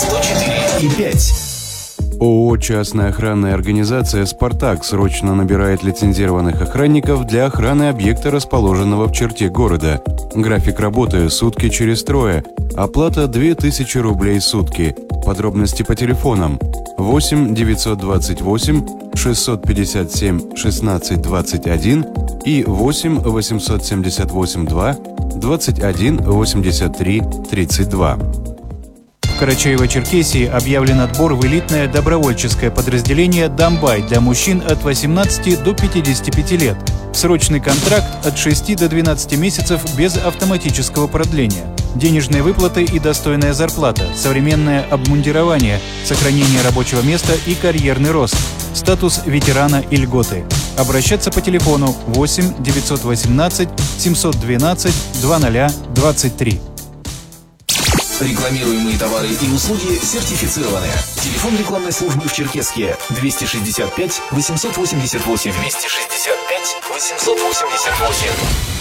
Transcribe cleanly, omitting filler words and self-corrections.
104,5. ООО «Частная охранная организация «Спартак» срочно набирает лицензированных охранников для охраны объекта, расположенного в черте города. График работы – сутки через трое. Оплата – 2000 рублей в сутки. Подробности по телефонам 8 928 657 16 21 и 8 878 2 21 83 32. В Карачаево-Черкесии объявлен отбор в элитное добровольческое подразделение «Донбай» для мужчин от 18 до 55 лет. Срочный контракт от 6 до 12 месяцев без автоматического продления. Денежные выплаты и достойная зарплата, современное обмундирование, сохранение рабочего места и карьерный рост. Статус ветерана и льготы. Обращаться по телефону 8 918 712 2023. Рекламируемые товары и услуги сертифицированы. Телефон рекламной службы в Черкесске 265 888 265 888.